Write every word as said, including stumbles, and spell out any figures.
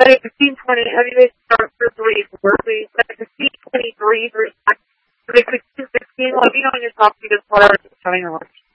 But at fifteen twenty, heavyweight start for three, four, please. At fifteen twenty-three, three, five. Sixteen sixteen, let me know when you stop because what are having a lunch.